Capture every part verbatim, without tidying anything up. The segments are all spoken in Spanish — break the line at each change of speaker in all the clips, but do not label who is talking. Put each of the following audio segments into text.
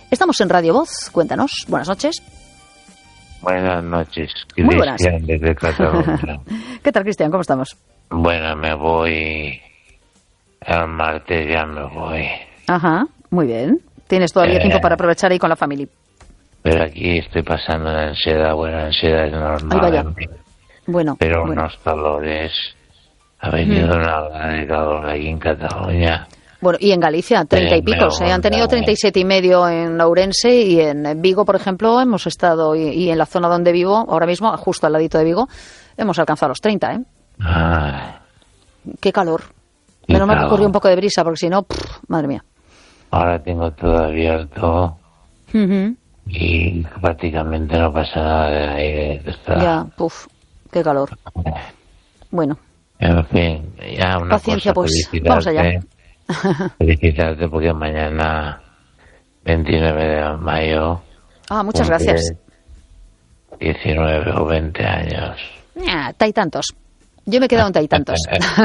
Estamos en Radio Voz, cuéntanos. Buenas noches.
Buenas noches,
Muy buenas.
Cristian desde Cataluña.
¿Qué tal, Cristian? ¿Cómo estamos?
Bueno, me voy... El martes ya me voy.
Ajá, muy bien. Tienes todavía
Eh,
tiempo para aprovechar ahí con la familia.
Pero aquí estoy pasando una ansiedad, bueno, ansiedad es normal.
Ahí vaya.
en mí.
Bueno,
Pero
bueno.
unos calores... Ha venido
Mm.
una ola de calor aquí en Cataluña.
Bueno, y en Galicia, treinta y
Eh, me
picos, ¿eh? Han tenido
onda.
treinta y siete y medio en Ourense y en Vigo, por ejemplo, hemos estado, y, y en la zona donde vivo, ahora mismo, justo al ladito de Vigo, hemos alcanzado los treinta, ¿eh?
Ay,
Qué calor.
Qué
Menos mal que
calor.
corrió un poco de brisa, porque si no, pff, madre mía.
ahora tengo todo abierto
Ujú.
y prácticamente no pasa nada de aire. Está...
Ya, puf, qué calor. Bueno,
En fin, ya una
Paciencia,
cosa,
pues.
felicitarte,
Vamos allá.
felicitarte porque mañana, veintinueve de mayo,
ah, muchas
cumple
gracias.
diecinueve o veinte años.
Ah, taitantos. Yo me he quedado en taitantos.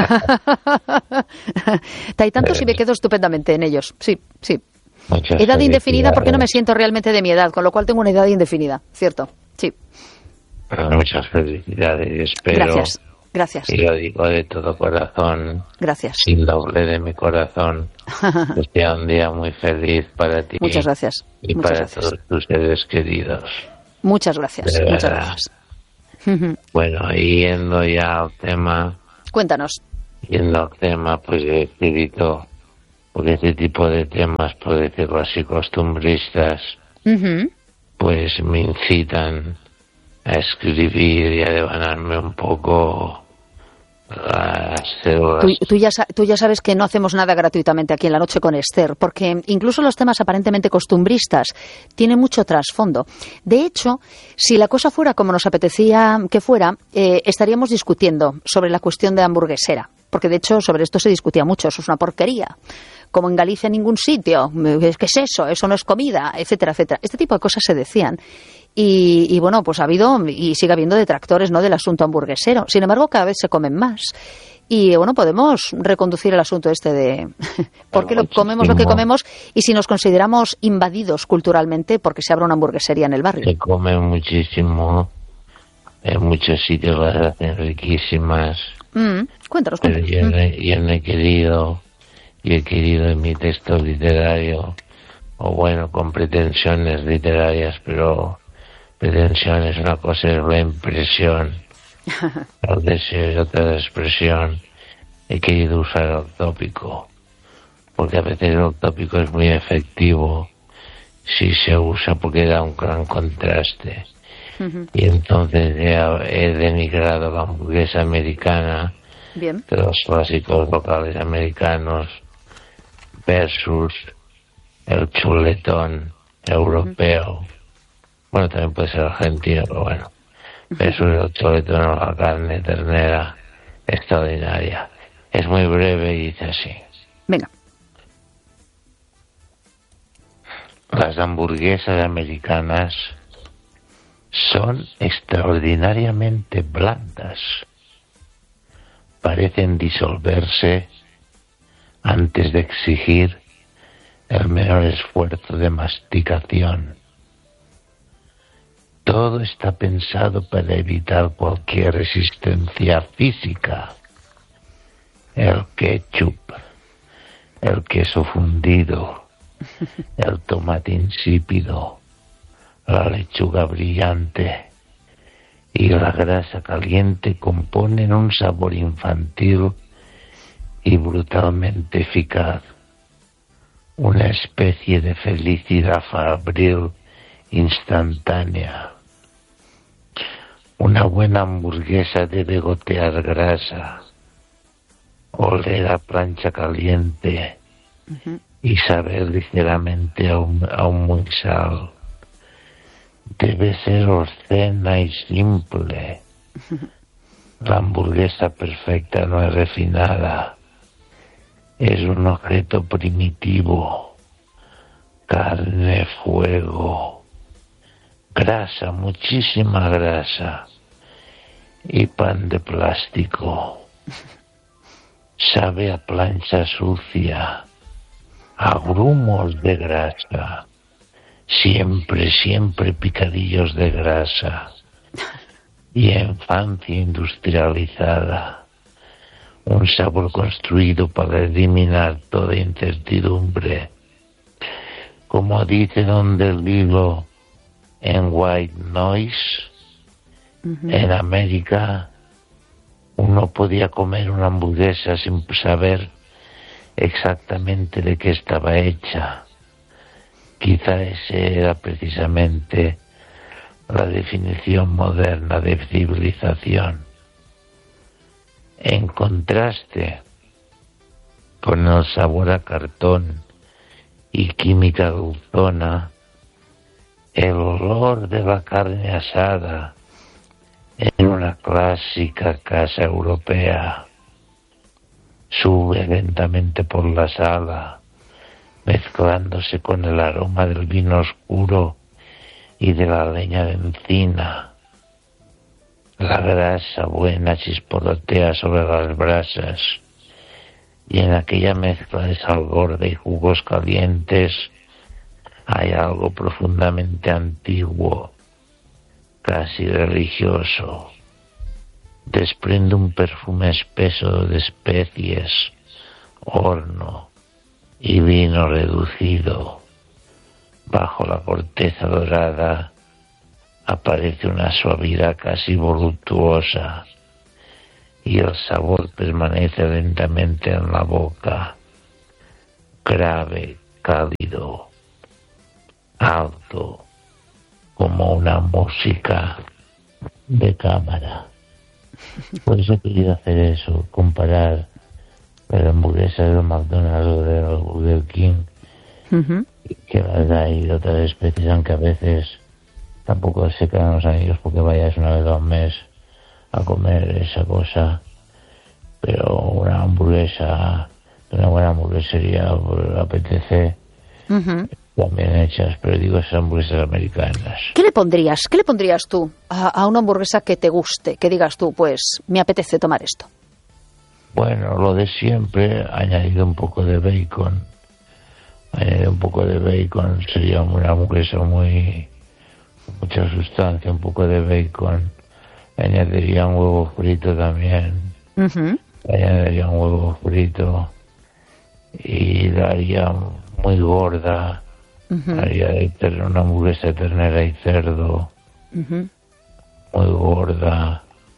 Taitantos y me quedo estupendamente en ellos. Sí, sí.
Muchas
Edad indefinida porque no me
felicidades.
siento realmente de mi edad, con lo cual tengo una edad indefinida, ¿cierto? Sí.
Muchas felicidades y espero,
Gracias, gracias,
y lo digo de todo corazón,
gracias.
sin doble de mi corazón, que sea un día muy feliz para ti
Muchas gracias,
y
muchas
para
gracias.
todos tus seres queridos.
Muchas gracias,
De
muchas
verdad.
gracias.
Bueno, yendo ya al tema,
Cuéntanos.
yendo al tema, pues he escrito, porque este tipo de temas, por decirlo así, costumbristas,
Ujú.
pues me incitan a escribir y a devanarme un poco las células.
Tú, tú ya, sa- tú ya sabes que no hacemos nada gratuitamente aquí en La Noche con Esther, porque incluso los temas aparentemente costumbristas tienen mucho trasfondo. De hecho, si la cosa fuera como nos apetecía que fuera, eh, estaríamos discutiendo sobre la cuestión de hamburguesera, porque de hecho sobre esto se discutía mucho, eso es una porquería. Como en Galicia en ningún sitio, ¿qué es eso? Eso no es comida, etcétera, etcétera. Este tipo de cosas se decían. Y, y bueno, pues ha habido y sigue habiendo detractores, ¿no?, del asunto hamburguesero. Sin embargo, cada vez se comen más. Y bueno, podemos reconducir el asunto este de por qué lo comemos lo que comemos y si nos consideramos invadidos culturalmente porque se abre una hamburguesería en el barrio.
Se come muchísimo, en muchos sitios las hacen riquísimas,
Mm, cuéntanos,
pero
cuéntanos.
yo
Mm.
no, he- yo no he querido, yo he querido en mi texto literario, o bueno, con pretensiones literarias, pero pretensiones, una cosa es la impresión, el deseo y otra la expresión. He querido usar el tópico, porque a veces el tópico es muy efectivo si se usa porque da un gran contraste.
Ujú.
Y entonces he, he denigrado la hamburguesa americana
Bien.
de los clásicos locales americanos versus el chuletón europeo. Bueno, también puede ser argentino, pero bueno. Versus el chuletón o la carne ternera extraordinaria. Es muy breve y dice así.
Venga.
Las hamburguesas americanas son extraordinariamente blandas. Parecen disolverse antes de exigir el menor esfuerzo de masticación. Todo está pensado para evitar cualquier resistencia física. El ketchup, el queso fundido, el tomate insípido, la lechuga brillante y la grasa caliente componen un sabor infantil y brutalmente eficaz, una especie de felicidad fabril instantánea. Una buena hamburguesa debe gotear grasa, oler a plancha caliente
Ujú.
y saber ligeramente a un, a un muy sal. Debe ser obscena y simple. La hamburguesa perfecta no es refinada. Es un objeto primitivo. Carne, fuego, grasa, muchísima grasa y pan de plástico. Sabe a plancha sucia, a grumos de grasa siempre, siempre picadillos de grasa y infancia industrializada, un sabor construido para eliminar toda incertidumbre. Como dice Don Del Hilo en White Noise, uh-huh. en América uno podía comer una hamburguesa sin saber exactamente de qué estaba hecha. Quizá esa era precisamente la definición moderna de civilización. En contraste con el sabor a cartón y química dulzona, el olor de la carne asada en una clásica casa europea sube lentamente por la sala, mezclándose con el aroma del vino oscuro y de la leña de encina. La grasa buena chisporrotea sobre las brasas, y en aquella mezcla de sal gorda y jugos calientes hay algo profundamente antiguo, casi religioso. Desprende un perfume espeso de especies, horno y vino reducido. Bajo la corteza dorada aparece una suavidad casi voluptuosa y el sabor permanece lentamente en la boca, grave, cálido, alto, como una música de cámara. Por eso he querido hacer eso, comparar la hamburguesa de los McDonald's o de los Burger King, uh-huh. que las hay de otras especies, aunque a veces tampoco se quedan los anillos porque vayas una vez al mes a comer esa cosa, pero una hamburguesa de una buena hamburguesería apetece, uh-huh. también hechas, pero digo esas hamburguesas americanas.
¿Qué le pondrías? ¿Qué le pondrías tú a, a una hamburguesa que te guste? Que digas tú, pues, me apetece tomar esto.
Bueno, lo de siempre, añadido un poco de bacon. Añadido un poco de bacon, sería una hamburguesa muy... mucha sustancia, un poco de bacon. Añadiría un huevo frito también. Uh-huh. Añadiría un huevo frito. Y la haría muy gorda. Uh-huh. Haría de ter- una hamburguesa de ternera y cerdo. Uh-huh. Muy gorda.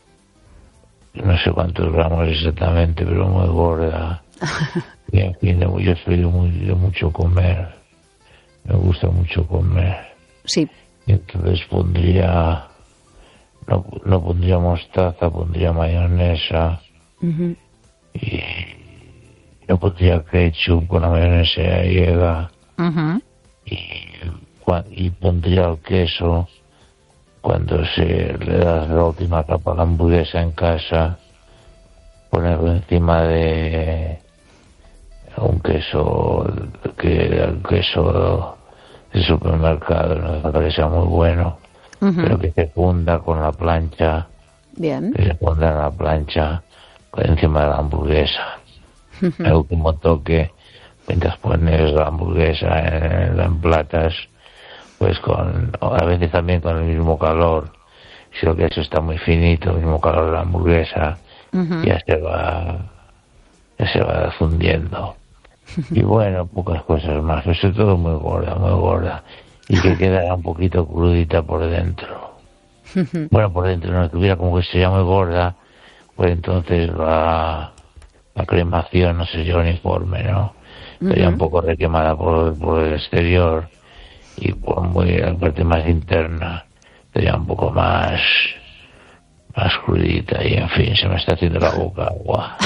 No sé cuántos gramos exactamente, pero muy gorda. Y en fin, yo soy de, muy, de mucho comer. Me gusta mucho comer.
Sí.
Y entonces pondría... No, no pondría mostaza, pondría mayonesa. Uh-huh. Y no pondría ketchup con la mayonesa gallega. Uh-huh. Y, y pondría el queso cuando se le da la última capa a la hamburguesa en casa, ponerlo encima de un queso que el queso del supermercado, no hace que sea muy bueno, uh-huh. pero que se funda con la plancha. Bien. Que se funda en la plancha encima de la hamburguesa. Uh-huh. El último toque, mientras pones la hamburguesa en, en platas, pues con, a veces también con el mismo calor, si el queso está muy finito, el mismo calor de la hamburguesa, uh-huh. ya se va, ya se va fundiendo. Y bueno, pocas cosas más, pero sobre todo muy gorda, muy gorda, y que queda un poquito crudita por dentro. Uh-huh. Bueno, por dentro no estuviera como que sería muy gorda, pues entonces la, la cremación no sería uniforme, ¿no? Sería uh-huh. un poco requemada por, por el exterior, y por muy la parte más interna sería un poco más más crudita, y en fin, se me está haciendo la boca agua.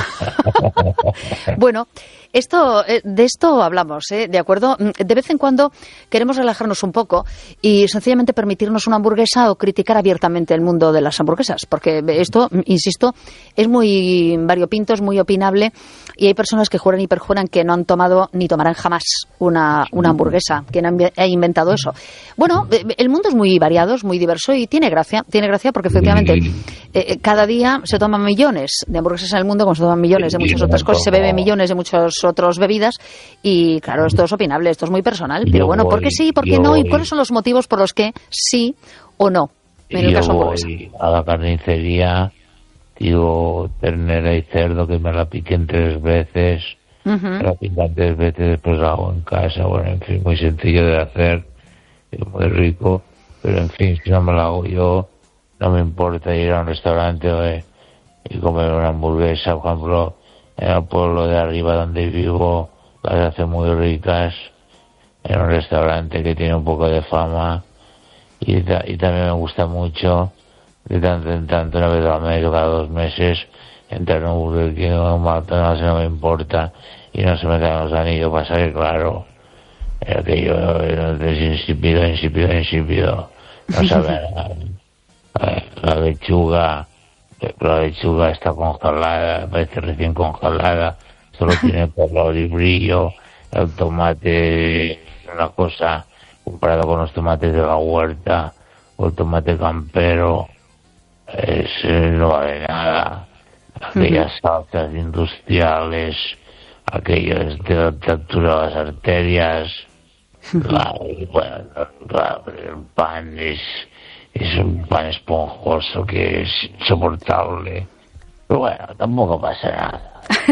Bueno, esto, de esto hablamos, ¿eh? ¿De acuerdo? De vez en cuando queremos relajarnos un poco y sencillamente permitirnos una hamburguesa o criticar abiertamente el mundo de las hamburguesas, porque esto, insisto, es muy variopinto, es muy opinable, y hay personas que juran y perjuran que no han tomado ni tomarán jamás una, una hamburguesa. ¿Quién ha inventado eso? Bueno, el mundo es muy variado, es muy diverso y tiene gracia, tiene gracia porque efectivamente eh, cada día se toman millones de hamburguesas en el mundo, como se toman millones de muchas otras cosas, se beben millones de muchos otras bebidas, y claro, esto es opinable, esto es muy personal, pero
Yo
bueno, ¿por
voy,
qué sí, por qué
yo
no? ¿Y
voy.
cuáles son los motivos por los que sí o no? En el
Yo
caso hamburguesa.
voy a la carnicería, digo ternera y cerdo, que me la piquen tres veces,
Ujú.
me la pican tres veces, después la hago en casa, bueno, en fin, muy sencillo de hacer, y muy rico, pero en fin, si no me la hago yo, no me importa ir a un restaurante eh, y comer una hamburguesa, por ejemplo, en el pueblo de arriba donde vivo, las hacen muy ricas, en un restaurante que tiene un poco de fama, y, ta- y también me gusta mucho, de tanto en tanto, una vez al mes o cada dos meses, entrar en un Burger King o un McDonald's, no me importa, y no se me caen los anillos. Pasa que, claro, era que yo es insípido, insípido, insípido, no sabe nada. Eh, La lechuga, eh, la lechuga está congelada, parece recién congelada, solo tiene color y brillo. El tomate es una cosa comparado con los tomates de la huerta o el tomate campero, es, eh, no vale nada. Aquellas salsas industriales, aquellos de la altura de las arterias, la, bueno, la- el pan es, es un pan esponjoso que es insoportable. Pero bueno, tampoco pasa nada.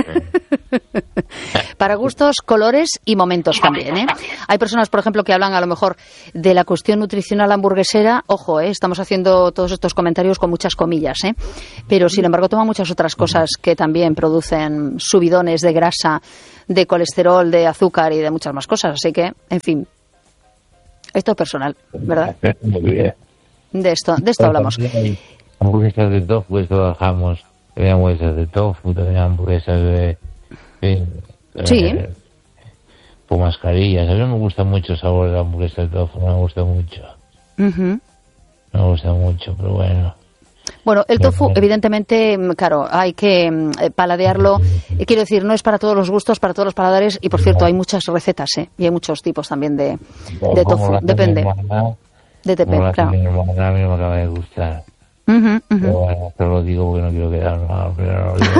Para gustos, colores y momentos también, ¿eh? Hay personas, por ejemplo, que hablan a lo mejor de la cuestión nutricional hamburguesera. Ojo, ¿eh? Estamos haciendo todos estos comentarios con muchas comillas, ¿eh? Pero, sin embargo, toman muchas otras cosas que también producen subidones de grasa, de colesterol, de azúcar y de muchas más cosas. Así que, en fin, esto es personal, ¿verdad?
Muy bien.
De esto, de esto hablamos.
Hamburguesas de tofu, esto bajamos. También hamburguesas de tofu, también hamburguesas de... de
Sí.
eh, con mascarillas. A mí no me gusta mucho el sabor de la hamburguesa de tofu, no me gusta mucho.
Ujú.
No me gusta mucho, pero bueno.
Bueno, el tofu,
Bueno.
evidentemente, mm, claro, hay que mm, eh, paladearlo. Eh, Quiero decir, no es para todos los gustos, para todos los paladares. Y, por cierto, hay muchas recetas, ¿eh? Y hay muchos tipos también de, de
Como
tofu.
la hace mi
Depende.
hermana,
De
como
T P,
la hace
claro.
mi hermana, a mí no me acaba de gustar.
Ujú,
Pero
ujú.
bueno, te lo digo porque no quiero quedar mal, pero no lo digo.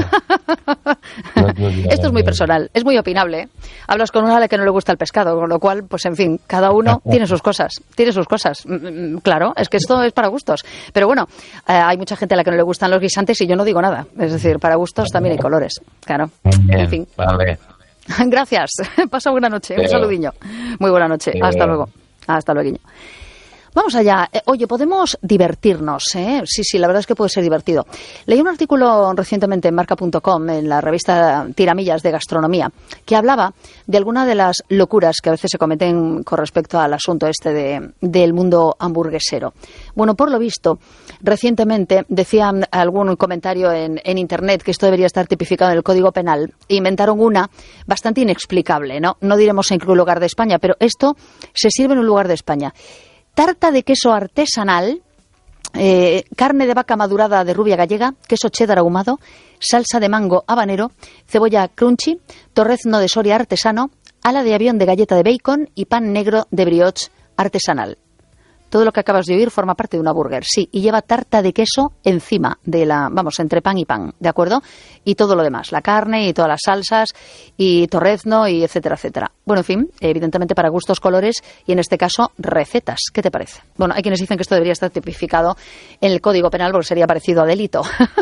No quiero quedar
Esto es muy
mal.
personal, es muy opinable, ¿eh? Hablas con una a la que no le gusta el pescado, con lo cual, pues en fin, cada uno tiene sus cosas, tiene sus cosas. Mm, mm, Claro, es que esto es para gustos. Pero bueno, eh, hay mucha gente a la que no le gustan los guisantes y yo no digo nada. Es decir, para gustos también hay colores, claro.
Bien,
En fin.
vale.
Gracias. Pasa buena noche. Un
Pero-
saludiño. Muy buena noche.
Pero-
Hasta luego. Hasta luego. Vamos allá. Eh, oye, podemos divertirnos, ¿eh? Sí, sí, la verdad es que puede ser divertido. Leí un artículo recientemente en marca punto com, en la revista Tiramillas de Gastronomía, que hablaba de algunas de las locuras que a veces se cometen con respecto al asunto este de, del mundo hamburguesero. Bueno, por lo visto, recientemente decían algún comentario en, en Internet que esto debería estar tipificado en el Código Penal. Inventaron una bastante inexplicable, ¿no? No diremos en qué lugar de España, pero esto se sirve en un lugar de España. Tarta de queso artesanal, eh, carne de vaca madurada de rubia gallega, queso cheddar ahumado, salsa de mango habanero, cebolla crunchy, torrezno de Soria artesano, ala de avión de galleta de bacon y pan negro de brioche artesanal. Todo lo que acabas de oír forma parte de una burger, sí, y lleva tarta de queso encima de la, vamos, entre pan y pan, ¿de acuerdo? Y todo lo demás, la carne y todas las salsas y torrezno y etcétera, etcétera. Bueno, en fin, evidentemente para gustos, colores y en este caso recetas. ¿Qué te parece? Bueno, hay quienes dicen que esto debería estar tipificado en el Código Penal porque sería parecido a delito.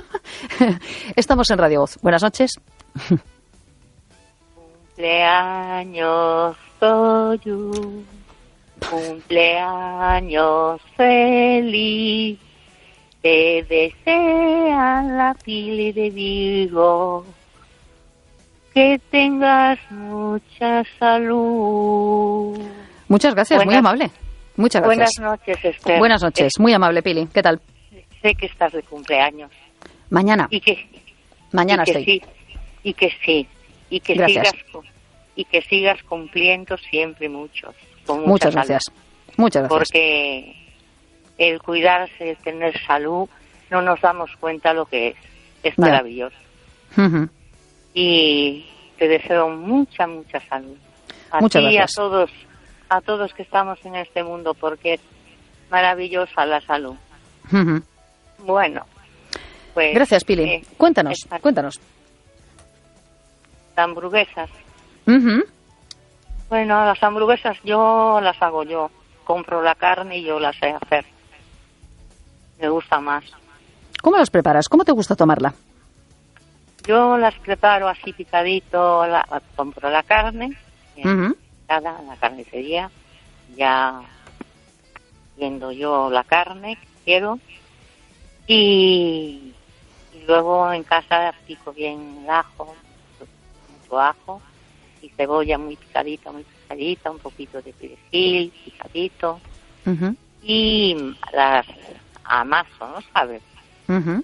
Estamos en Radio Voz. Buenas noches.
Cumpleaños Toyu, cumpleaños feliz, te desean la Pili de Vigo, que tengas mucha salud.
Muchas gracias, muy
Buenas-
amable. Muchas
Buenas
gracias.
noches, Esther.
Buenas noches, muy amable, Pili. ¿Qué tal?
Eh, Sé que estás de cumpleaños
Mañana,
y que,
mañana
y que
estoy.
sí, y que sí, y que
Gracias.
sigas cu- y que sigas cumpliendo siempre muchos. Con mucha
Muchas
salud.
gracias. Muchas gracias.
Porque el cuidarse, el tener salud, no nos damos cuenta lo que es. Es
Ya.
maravilloso.
Ujú.
Y te deseo mucha, mucha salud. A
Muchas
ti y a
gracias.
todos, a todos que estamos en este mundo, porque es maravillosa la salud.
Ujú.
Bueno, pues...
Gracias, Pili.
eh,
Cuéntanos,
estas
cuéntanos.
hamburguesas
Uh-huh.
Bueno, las hamburguesas yo las hago yo. Compro la carne y yo las sé hacer. Me gusta más.
¿Cómo las preparas? ¿Cómo te gusta tomarla?
Yo las preparo así picadito, la, compro la carne,
Uh-huh.
picada en la carnicería, ya viendo yo la carne que quiero, y, y luego en casa pico bien el ajo, mucho ajo, y cebolla muy picadita, muy picadita, un poquito de perejil picadito,
Uh-huh.
y las amaso, ¿no sabes?
Uh-huh.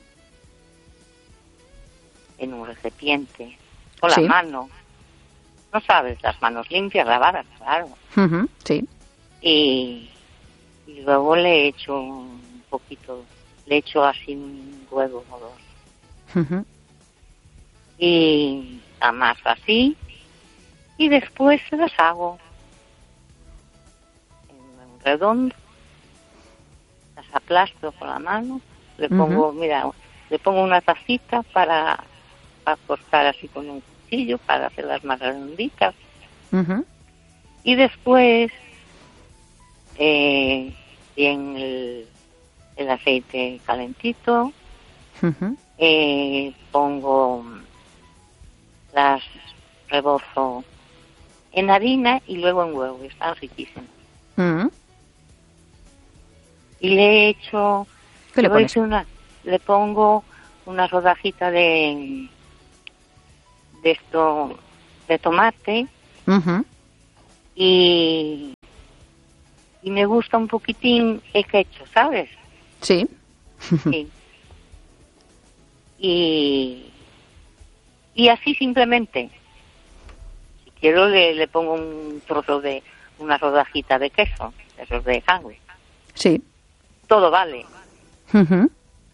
En un recipiente, con
Sí.
la mano. No sabes, las manos limpias, lavadas, claro.
Uh-huh. Sí.
Y, y luego le echo un poquito, le echo así un huevo o dos.
Uh-huh.
Y amaso así, y después las hago en un redondo, las aplasto con la mano, le pongo,
Uh-huh.
mira, le pongo una tacita para, para cortar así con un cuchillo, para hacerlas más redonditas.
Uh-huh.
Y después, eh, bien el, el aceite calentito,
Uh-huh.
eh, pongo las rebozo en harina y luego en huevo, están riquísimas.
Uh-huh.
Y le echo,
¿Qué le
luego
pones?
echo una, le pongo una rodajita de, de esto, de tomate,
Uh-huh.
y, y me gusta un poquitín el ketchup, ¿sabes?
Sí.
Sí. Y, y así simplemente, si quiero le, le pongo un trozo de, una rodajita de queso, esos de sangre.
Sí.
Todo vale.
Uh-huh.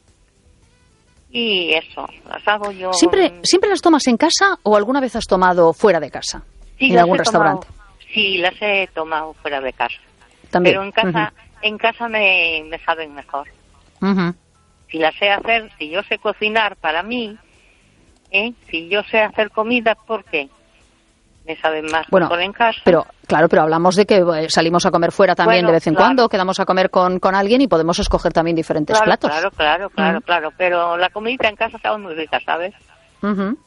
Y eso, las hago yo.
¿Siempre, ¿Siempre las tomas en casa o alguna vez has tomado fuera de casa?
Sí,
¿En
las
algún
he tomado-
restaurante?
sí, las he tomado fuera de casa.
También.
Pero en casa, en casa me, me saben mejor.
Uh-huh. Uh-huh.
Si las sé hacer, si yo sé cocinar para mí, ¿eh? Si yo sé hacer comida, ¿por qué? Me saben más
Bueno,
mejor en casa.
pero claro, pero hablamos de que eh, salimos a comer fuera también
Bueno,
de vez en
claro.
cuando, quedamos a comer con, con alguien y podemos escoger también diferentes
claro,
platos.
Claro, claro, claro,
Mm.
claro. Pero la comida en casa sabe muy rica, ¿sabes?
Uh-huh.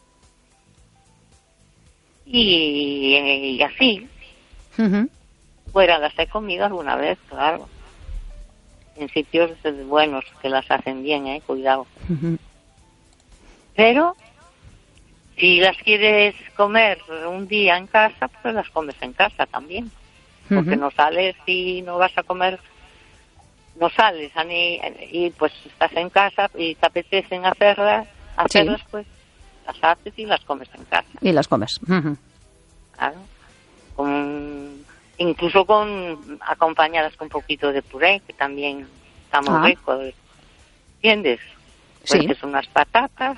Y, y así,
Uh-huh.
fuera las he comido alguna vez, claro. En sitios buenos que las hacen bien, eh, cuidado.
Uh-huh.
Pero si las quieres comer un día en casa, pues las comes en casa también. Porque
Uh-huh.
no sales y no vas a comer, no sales a ni, y pues estás en casa y te apetecen hacerlas, hacerlas
Sí.
pues las haces y las comes en casa.
Y las comes. Uh-huh.
Claro. Con, incluso con acompañadas con un poquito de puré, que también está muy
Ah.
rico. ¿Entiendes? Pues
Sí.
es unas patatas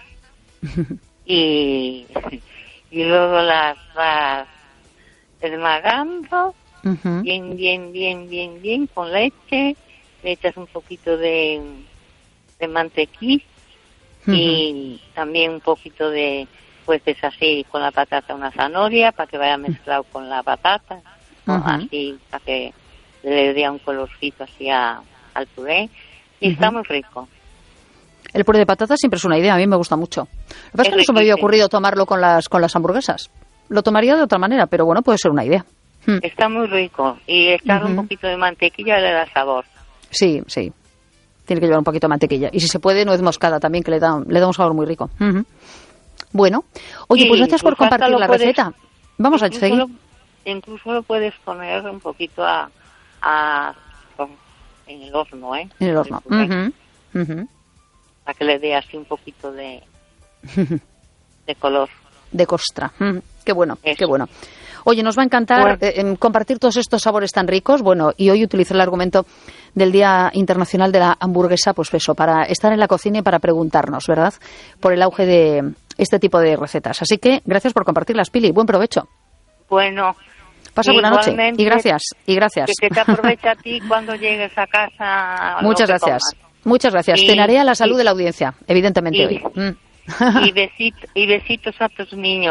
y, y luego las vas esmagando
Uh-huh.
bien, bien, bien, bien, bien con leche, le echas un poquito de, de mantequilla y también un poquito de, pues es así con la patata una zanahoria para que vaya mezclado con la patata, ¿no?
Ujú.
Así para que le dé un colorcito así a, al puré y está
Ujú.
muy rico.
El puré de patata siempre es una idea, a mí me gusta mucho. Lo que pasa es
Es
que no se me había
riquísimo.
ocurrido tomarlo con las, con las hamburguesas. Lo tomaría de otra manera, pero bueno, puede ser una idea. Mm.
Está muy rico y echarle un
Ujú.
poquito de mantequilla le da sabor.
Sí, sí. Tiene que llevar un poquito de mantequilla. Y si se puede, nuez moscada también, que le da, le da un sabor muy rico. Ujú. Bueno, oye,
Sí,
pues gracias por
incluso hasta
compartir
lo
la
puedes-
receta. Vamos a
Incluso
seguir.
lo- incluso lo puedes poner un poquito a, a con- en el horno, ¿eh?
En el horno.
puré,
Ujú, ujú.
para que le dé así un poquito de, de color.
De costra. Mm, qué bueno,
Eso.
qué bueno. Oye, nos va a encantar
Bueno.
eh, em, compartir todos estos sabores tan ricos. Bueno, y hoy utilicé el argumento del Día Internacional de la Hamburguesa, pues eso, para estar en la cocina y para preguntarnos, ¿verdad?, por el auge de este tipo de recetas. Así que gracias por compartirlas, Pili. Buen provecho.
Bueno,
Pasa buena noche.
igualmente,
Y gracias, y gracias.
que, que te aproveche a ti cuando llegues a casa. lo
Muchas
que
gracias.
comas.
Muchas gracias.
Y-
Cenaré a la salud
y-
de la audiencia, evidentemente
y-
hoy. Mm.
Y, besito, y besitos a tus niños.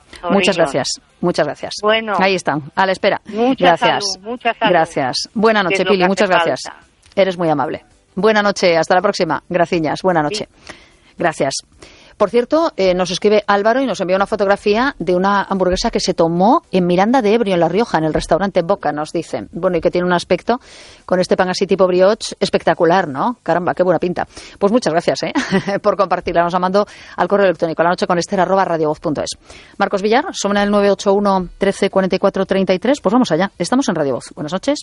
Horrible.
Muchas gracias, muchas gracias.
Bueno.
Ahí están, a la espera.
Mucha
Gracias.
salud, mucha salud.
Gracias. Buena noche,
Que es lo
Pili,
que
muchas
hace
gracias.
falta.
Eres muy amable. Buena noche, hasta la próxima. Graciñas, buena noche.
Sí.
Gracias. Por cierto, eh, nos escribe Álvaro y nos envía una fotografía de una hamburguesa que se tomó en Miranda de Ebro, en La Rioja, en el restaurante Boca, nos dice. Bueno, y que tiene un aspecto con este pan así tipo brioche espectacular, ¿no? Caramba, qué buena pinta. Pues muchas gracias, ¿eh? por compartirla. Nos la mando al correo electrónico, la noche con Esther, arroba radiovoz punto es. Marcos Villar, somos el nueve ocho uno, trece, cuarenta y cuatro, treinta y tres. Pues vamos allá. Estamos en Radio Voz. Buenas noches.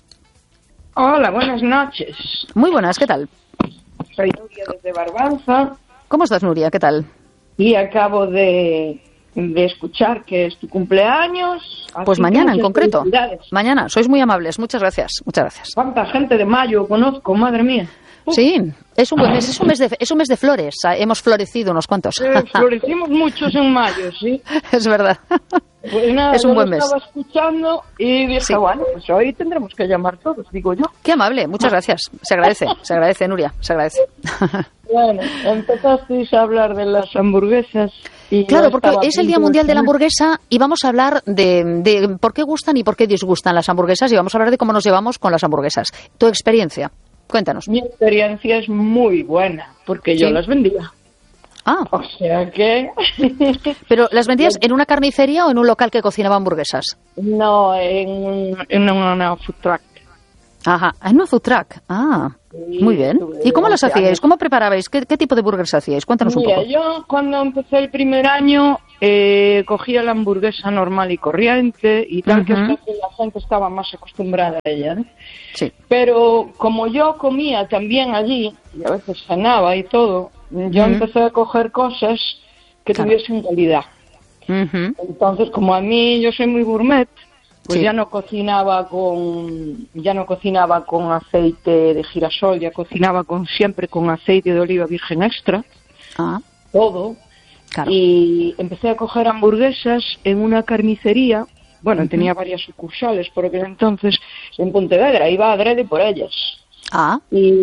Hola, buenas noches.
Muy buenas, ¿qué tal?
Soy Nuria desde Barbanza
¿Cómo estás, Nuria? ¿Qué tal?
y acabo de, de escuchar que es tu cumpleaños.
Pues
así
mañana,
que
en
muchas
concreto.
felicidades.
Mañana. Sois muy amables. Muchas gracias. Muchas gracias.
¿Cuánta gente de mayo conozco? Madre mía. Uf,
Sí, es un buen mes. Es un mes de, es un mes de flores. Ah, Hemos florecido unos cuantos.
eh, florecimos muchos en mayo, sí.
Es verdad.
Pues nada,
Es un
yo
buen
lo
mes.
estaba escuchando y dije,
Sí.
bueno, pues hoy tendremos que llamar todos, digo yo.
Qué amable. Muchas gracias. Se agradece. Se agradece, Nuria. Se agradece.
Bueno, empezasteis a hablar de las hamburguesas. Y
Claro,
yo
porque
estaba a
es el
punto
Día
de
Mundial de la
comer.
Hamburguesa y vamos a hablar de, de por qué gustan y por qué disgustan las hamburguesas y vamos a hablar de cómo nos llevamos con las hamburguesas. Tu experiencia. Cuéntanos.
Mi experiencia es muy buena, porque yo
Sí.
las vendía.
Ah,
O sea que...
pero ¿las vendías en una carnicería o en un local que cocinaba hamburguesas?
no, en, en una food truck.
Ajá, en una food truck. Ah,
Sí,
muy bien.
estuve
¿Y cómo las
once
hacíais?
años.
¿Cómo preparabais? ¿Qué, qué tipo de burgers hacíais? Cuéntanos un
Mira,
poco.
yo cuando empecé el primer año eh, cogía la hamburguesa normal y corriente y tal, que
Ujú.
es que la gente estaba más acostumbrada a ella, ¿no?
Sí.
Pero como yo comía también allí, y a veces cenaba y todo, yo
Ujú.
empecé a coger cosas que
Claro.
tuviesen calidad.
Ujú.
Entonces, como a mí yo soy muy gourmet, pues
Sí.
ya no cocinaba con ya no cocinaba con aceite de girasol, ya cocinaba con siempre con aceite de oliva virgen extra,
Ah,
todo.
claro.
Y empecé a coger hamburguesas en una carnicería. Bueno, tenía varias sucursales por aquel entonces en Pontevedra, iba adrede por ellas.
Ah,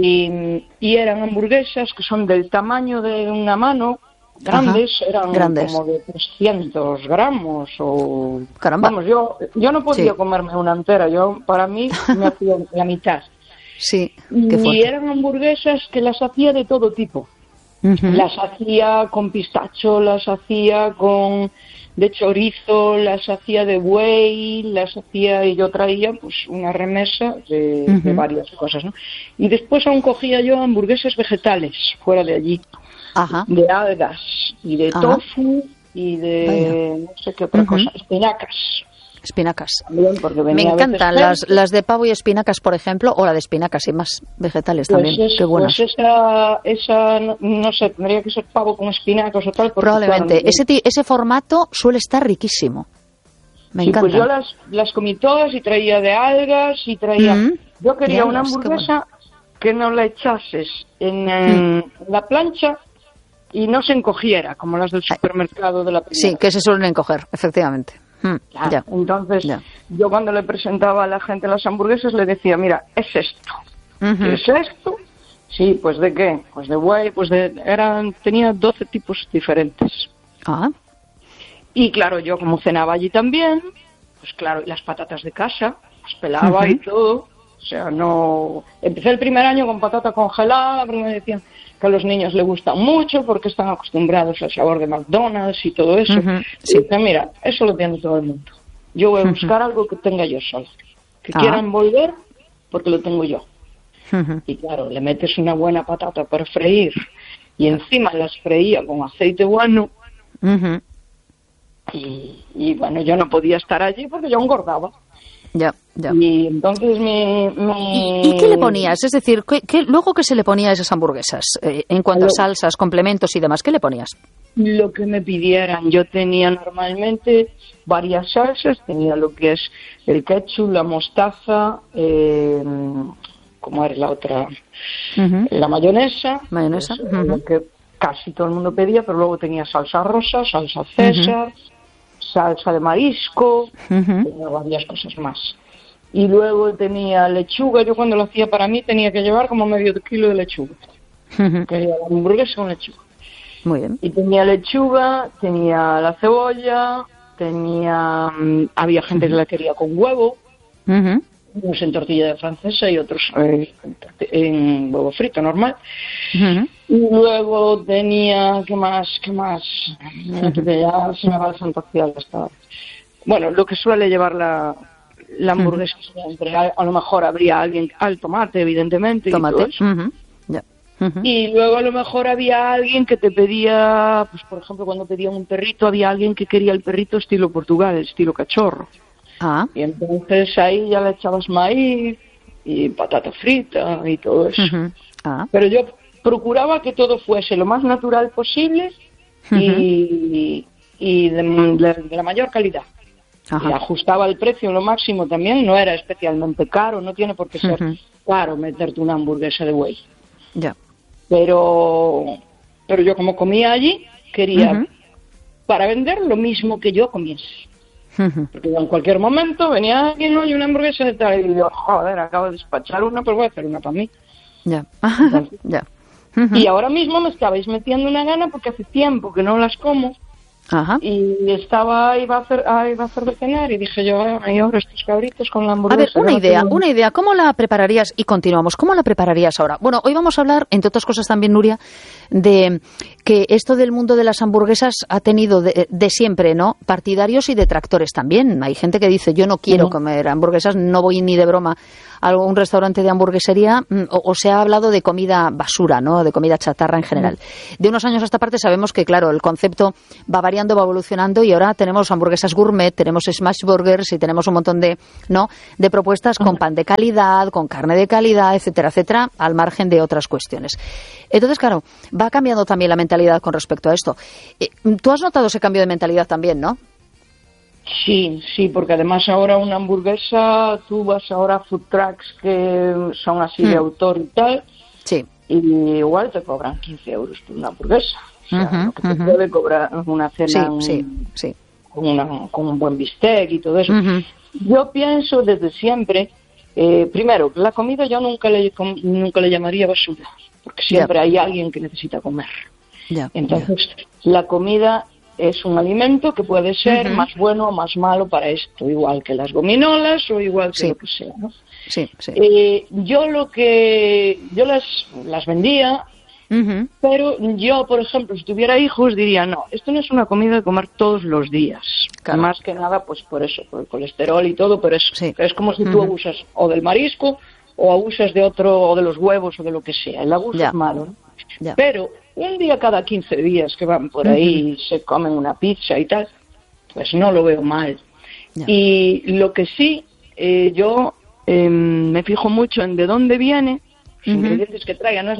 Y, y eran hamburguesas que son del tamaño de una mano, grandes,
Ajá,
eran
grandes.
como de trescientos gramos o...
Caramba.
Vamos, yo, yo no podía
Sí.
comerme una entera, yo para mí me hacía la mitad.
sí. Qué
Y
fuerte.
eran hamburguesas que las hacía de todo tipo.
Ujú.
Las hacía con pistacho, las hacía con de chorizo, las hacía de buey, las hacía y yo traía pues una remesa de,
Ujú.
de varias cosas, ¿no? Y después aún cogía yo hamburguesas vegetales fuera de allí,
Ajá.
de algas y de
Ajá.
tofu y de
Vaya.
no sé qué otra
Ujú.
cosa, espinacas
Espinacas.
también, porque
Me
venía a veces
encantan
gente.
las, las de pavo y espinacas, por ejemplo, o la de espinacas y más vegetales
Pues,
también.
es-
Qué buenas.
pues esa, esa no, no sé, tendría que ser pavo con espinacas o tal. porque,
Probablemente.
claro,
ese, ti- ese formato suele estar riquísimo. Me
sí,
encanta.
pues yo las, las comí todas y traía de algas y traía...
Mm,
yo quería
de
una
algas, qué
hamburguesa que no la echases en, en la plancha y no se encogiera, como las del supermercado de la primera.
Sí, que se suelen encoger, efectivamente. Mm,
Claro.
ya.
Entonces,
Ya.
yo cuando le presentaba a la gente las hamburguesas le decía, mira, es esto.
Ujú.
¿Qué es esto? Sí, pues ¿de qué? Pues de buey, pues de... eran tenía doce tipos diferentes.
Ah,
Y claro, yo como cenaba allí también, pues claro, y las patatas de casa, pues pelaba
Ujú.
y todo. O sea, no... Empecé el primer año con patata congelada, porque me decían que a los niños les gustan mucho porque están acostumbrados al sabor de McDonald's y todo eso.
Ujú,
Y
sí.
dije, mira, eso lo tiene todo el mundo. Yo voy a buscar algo que tenga yo sola. Que
Ah.
quieran volver porque lo tengo yo.
ujú.
Y claro, le metes una buena patata para freír y encima las freía con aceite bueno.
Ujú.
Y, y bueno, yo no podía estar allí porque yo engordaba.
Ya, ya.
Y entonces mi... mi-
¿Y, y qué le ponías? Es decir, ¿qué, qué- luego qué se le ponía a esas hamburguesas? Eh, en cuanto a
Lo-
salsas, complementos y demás, ¿qué le ponías?
Lo que me pidieran. Yo tenía normalmente varias salsas. Tenía lo que es el ketchup, la mostaza, eh, ¿cómo era la otra?
Ujú.
La mayonesa.
Mayonesa,
Eso,
ujú.
lo que casi todo el mundo pedía, pero luego tenía salsa rosa, salsa César, salsa de marisco,
Ujú.
tenía varias cosas más. Y luego tenía lechuga. Yo cuando lo hacía para mí tenía que llevar como medio kilo de lechuga.
Ujú.
Quería la hamburguesa con lechuga.
Muy bien.
Y tenía lechuga, tenía la cebolla, tenía, había gente que la quería con huevo,
Ujú.
unos en tortilla de francesa y otros eh, en huevo frito normal.
Ujú.
Y luego tenía, ¿qué más? ¿Qué más? Que ya se me va la fantasía hasta. Bueno, lo que suele llevar la, la hamburguesa siempre. A, a lo mejor habría alguien al tomate, evidentemente.
Tomate.
Y todo eso.
Ujú. Ya. Ujú.
Y luego a lo mejor había alguien que te pedía, pues por ejemplo, cuando pedían un perrito, había alguien que quería el perrito estilo Portugal, estilo cachorro.
Ah.
Y entonces ahí ya le echabas maíz y patata frita y todo eso.
Ujú. Ah.
Pero yo procuraba que todo fuese lo más natural posible y, y de, de- de la mayor calidad.
Ajá.
Y ajustaba el precio lo máximo también, no era especialmente caro, no tiene por qué ser
Ujú.
caro meterte una hamburguesa de buey.
Ya.
Pero, pero yo como comía allí, quería
Ujú.
para vender lo mismo que yo comiese.
Ujú.
Porque en cualquier momento venía alguien, oye, una hamburguesa de tal, y yo, joder, acabo de despachar una, pues voy a hacer una para mí.
Ya. Ya. Ujú.
Y ahora mismo me estabais metiendo una gana porque hace tiempo que no las como
Ajá.
y estaba, iba a hacer, ah, iba a hacer de cenar y dije yo, ay, ahora estos cabritos con la
A
hamburguesa.
ver, una
no
idea,
tengo-
una idea. ¿Cómo la prepararías? Y continuamos. ¿Cómo la prepararías ahora? Bueno, hoy vamos a hablar, entre otras cosas también, Nuria, de que esto del mundo de las hamburguesas ha tenido de, de siempre, ¿no? Partidarios y detractores también. Hay gente que dice, yo no quiero
Ujú.
comer hamburguesas, no voy ni de broma a un restaurante de hamburguesería, mm, o, o se ha hablado de comida basura, ¿no? De comida chatarra en general. De unos años a esta parte sabemos que, claro, el concepto va variando, va evolucionando y ahora tenemos hamburguesas gourmet, tenemos smash burgers y tenemos un montón de, ¿no? de propuestas con pan de calidad, con carne de calidad, etcétera, etcétera, al margen de otras cuestiones. Entonces, claro, va cambiando también la mentalidad con respecto a esto. Eh, Tú has notado ese cambio de mentalidad también, ¿no?
Sí, sí, porque además ahora una hamburguesa, tú vas ahora a food trucks que son así de
Hmm.
autor y tal,
Sí.
y igual te cobran quince euros por una hamburguesa. O sea,
Ujú,
lo que te
ujú.
puede cobrar una
Sí,
cena un-
sí, sí.
con, una- con un buen bistec y todo eso.
Ujú.
Yo pienso desde siempre, eh, primero, la comida yo nunca le, com- nunca le llamaría basura, porque siempre hay alguien que necesita comer.
Ya.
Entonces, la comida es un alimento que puede ser
Ujú.
más bueno o más malo para esto, igual que las gominolas o igual que
Sí.
lo que sea, ¿no?
Sí, sí.
Eh, yo lo que yo las las vendía,
Ujú.
pero yo, por ejemplo, si tuviera hijos diría, no, esto no es una comida de comer todos los días.
Claro.
Más que nada, pues por eso, por el colesterol y todo, pero es,
Sí.
es como si tú
Ujú.
abusas o del marisco o abusas de otro, o de los huevos o de lo que sea. El abuso
Ya.
es malo, ¿no?
Ya.
Pero un día cada quince días que van por ahí y se comen una pizza y tal, pues no lo veo mal.
Ya.
Y lo que sí, eh, yo eh, me fijo mucho en de dónde viene, los
Ujú.
ingredientes que traigan. No es